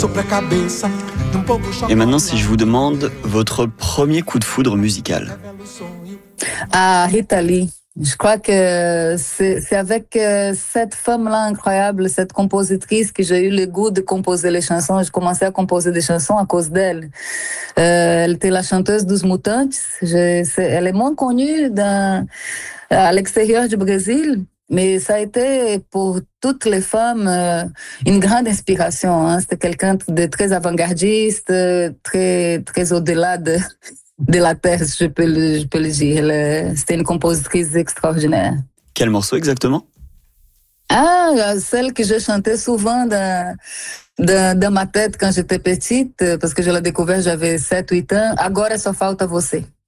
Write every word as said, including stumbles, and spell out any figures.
Et maintenant, si je vous demande votre premier coup de foudre musical. Ah, Rita Lee. Je crois que c'est, c'est avec euh, cette femme-là incroyable, cette compositrice, que j'ai eu le goût de composer les chansons. J'ai commencé à composer des chansons à cause d'elle. Euh, elle était la chanteuse dos Mutantes. Je, c'est, elle est moins connue dans, à l'extérieur du Brésil, mais ça a été pour toutes les femmes euh, une grande inspiration. Hein. C'était quelqu'un de très avant-gardiste, très, très au-delà de... de la terre, je peux le, je peux le dire. Elle, c'était une compositrice extraordinaire. Quel morceau exactement? Ah, celle que je chantais souvent dans, dans, dans ma tête quand j'étais petite, parce que je l'ai découvert, j'avais sept, huit ans. Agora só falta você.